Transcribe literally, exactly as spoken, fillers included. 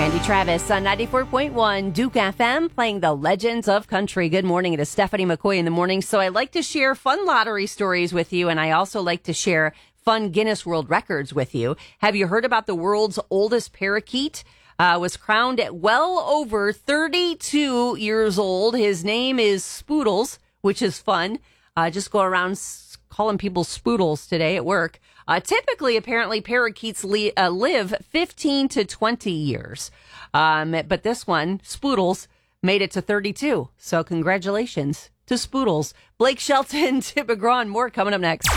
Randy Travis on ninety-four point one Duke F M playing the Legends of Country. Good morning. It is Stephanie McCoy in the morning. So I like to share fun lottery stories with you, and I also like to share fun Guinness World Records with you. Have you heard about the world's oldest parakeet? Uh, was crowned at well over thirty-two years old. His name is Spoodles, which is fun. Uh, just go around s- calling people Spoodles today at work. Uh, typically, apparently, parakeets li- uh, live fifteen to twenty years. Um, but this one, Spoodles, made it to thirty-two. So congratulations to Spoodles. Blake Shelton, Tim McGraw, and more coming up next.